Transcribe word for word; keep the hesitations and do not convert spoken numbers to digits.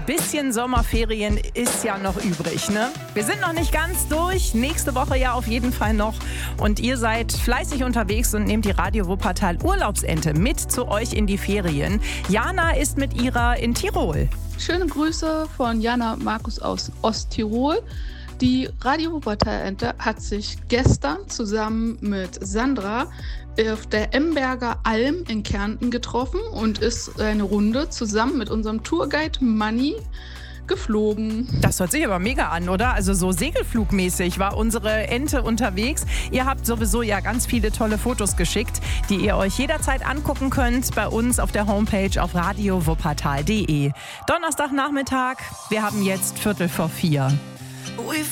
bisschen Sommerferien ist ja noch übrig, ne? Wir sind noch nicht ganz durch, nächste Woche ja auf jeden Fall noch. Und ihr seid fleißig unterwegs und nehmt die Radio Wuppertal Urlaubsente mit zu euch in die Ferien. Jana ist mit ihrer in Tirol. Schöne Grüße von Jana Markus aus Osttirol. Die Radio Wuppertal-Ente hat sich gestern zusammen mit Sandra auf der Emberger Alm in Kärnten getroffen und ist eine Runde zusammen mit unserem Tourguide Manni geflogen. Das hört sich aber mega an, oder? Also so segelflugmäßig war unsere Ente unterwegs. Ihr habt sowieso ja ganz viele tolle Fotos geschickt, die ihr euch jederzeit angucken könnt bei uns auf der Homepage auf radio wuppertal punkt de. Donnerstagnachmittag, wir haben jetzt Viertel vor vier. We've